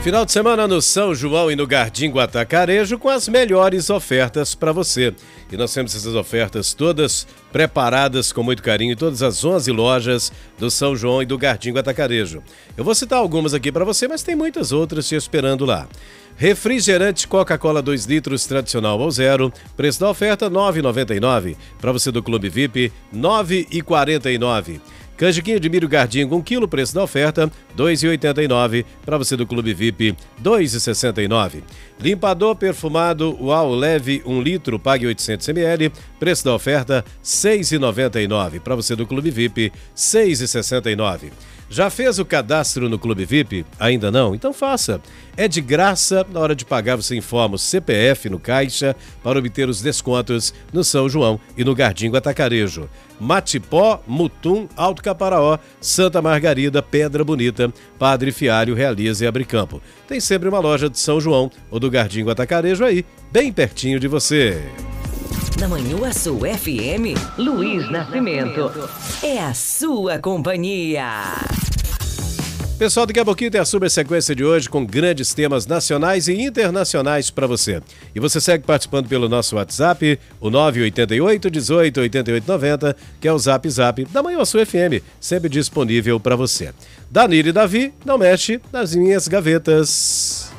Final de semana no São João e no Gardingo Atacarejo com as melhores ofertas para você. E nós temos essas ofertas todas preparadas com muito carinho em todas as 11 lojas do São João e do Gardingo Atacarejo. Eu vou citar algumas aqui para você, mas tem muitas outras te esperando lá. Refrigerante Coca-Cola 2 litros tradicional ao zero, preço da oferta R$ 9,99. Para você do Clube VIP, R$ 9,49. Canjiquinho de milho Gardingo 1 kg, preço da oferta R$ 2,89. Para você do Clube VIP, R$ 2,69. Limpador perfumado Uau Leve 1 litro, pague 800 ml, preço da oferta R$ 6,99. Para você do Clube VIP, R$ 6,69. Já fez o cadastro no Clube VIP? Ainda não? Então faça. É de graça, na hora de pagar você informa o CPF no caixa para obter os descontos no São João e no Gardingo Atacarejo. Matipó, Mutum, Alto Caparaó, Santa Margarida, Pedra Bonita, Padre Fialho, Realiza e Abricampo. Tem sempre uma loja de São João ou do Gardingo Atacarejo aí, bem pertinho de você. Na Manhuaçu FM, Luiz Nascimento. É a sua companhia. Pessoal, daqui a pouquinho tem a super sequência de hoje com grandes temas nacionais e internacionais para você. E você segue participando pelo nosso WhatsApp, o 988 18 88 90, que é o Zap Zap da Manhuaçu FM, sempre disponível para você. Danilo e Davi, não mexe nas minhas gavetas.